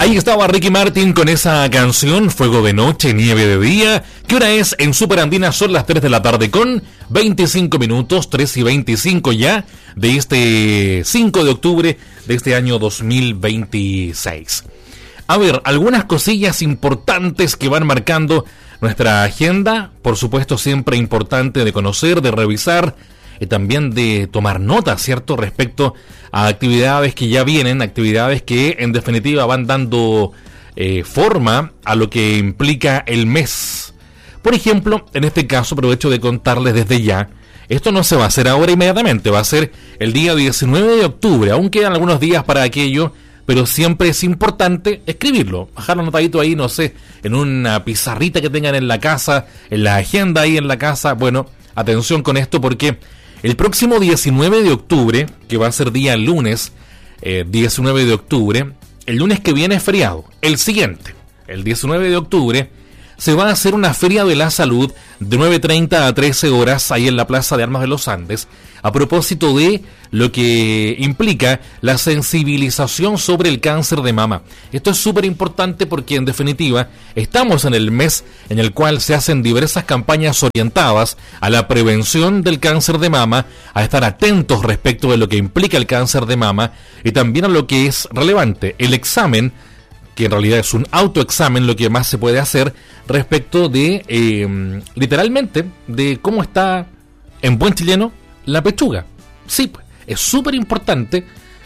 Ahí estaba Ricky Martin con esa canción, Fuego de Noche, Nieve de Día. ¿Qué hora es? En Super Andina son las 3 de la tarde con 25 minutos, 3:25 ya, de este 5 de octubre de este año 2026. A ver, algunas cosillas importantes que van marcando nuestra agenda, por supuesto siempre importante de conocer, de revisar y también de tomar nota, ¿cierto? Respecto a actividades que ya vienen, actividades que en definitiva van dando forma a lo que implica el mes. Por ejemplo, en este caso aprovecho de contarles desde ya, esto no se va a hacer ahora inmediatamente, va a ser el día 19 de octubre, aún quedan algunos días para aquello, pero siempre es importante escribirlo, bajarlo anotadito ahí, no sé, en una pizarrita que tengan en la casa, en la agenda ahí en la casa. Bueno, atención con esto porque el próximo 19 de octubre, que va a ser día lunes, 19 de octubre, el lunes que viene es feriado. El siguiente, el 19 de octubre, se va a hacer una feria de la salud de 9:30 a 13 horas ahí en la Plaza de Armas de los Andes, a propósito de lo que implica la sensibilización sobre el cáncer de mama. Esto es súper importante porque en definitiva estamos en el mes en el cual se hacen diversas campañas orientadas a la prevención del cáncer de mama, a estar atentos respecto de lo que implica el cáncer de mama y también a lo que es relevante, el examen, que en realidad es un autoexamen, lo que más se puede hacer respecto de, literalmente, de cómo está, en buen chileno, la pechuga. Sí, pues, es súper importante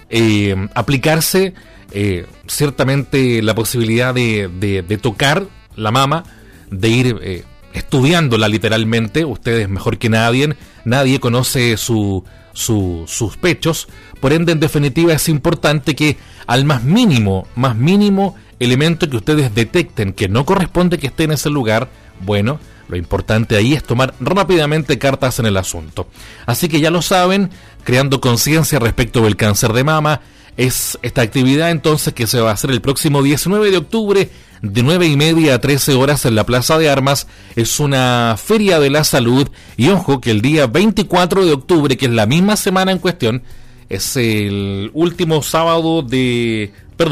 aplicarse, ciertamente, la posibilidad de tocar la mama, de ir estudiándola literalmente. Ustedes mejor que nadie conoce sus pechos. Por ende, en definitiva, es importante que al más mínimo elemento que ustedes detecten que no corresponde que esté en ese lugar, bueno, lo importante ahí es tomar rápidamente cartas en el asunto. Así que ya lo saben, creando conciencia respecto del cáncer de mama, es esta actividad entonces que se va a hacer el próximo 19 de octubre de 9:30 a 13 horas en la Plaza de Armas. Es una feria de la salud y ojo que el día 24 de octubre, que es la misma semana en cuestión, es el penúltimo sábado de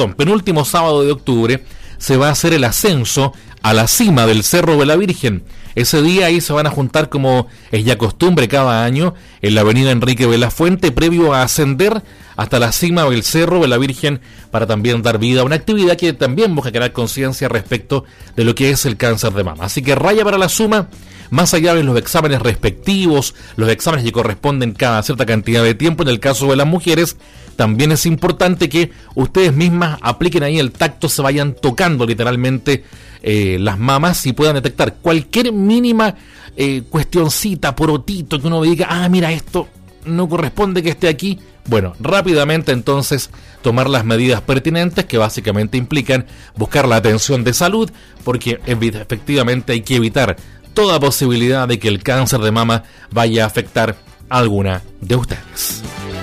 octubre, se va a hacer el ascenso a la cima del Cerro de la Virgen. Ese día ahí se van a juntar, como es ya costumbre cada año, en la avenida Enrique Belafuente, previo a ascender hasta la cima del Cerro de la Virgen, para también dar vida a una actividad que también busca crear conciencia respecto de lo que es el cáncer de mama. Así que raya para la suma, más allá de los exámenes respectivos, los exámenes que corresponden cada cierta cantidad de tiempo, en el caso de las mujeres, también es importante que ustedes mismas apliquen ahí el tacto, se vayan tocando literalmente las mamas y puedan detectar cualquier mínima cuestioncita, porotito, que uno diga, mira, esto no corresponde que esté aquí. Bueno, rápidamente entonces tomar las medidas pertinentes, que básicamente implican buscar la atención de salud, porque efectivamente hay que evitar toda posibilidad de que el cáncer de mama vaya a afectar a alguna de ustedes.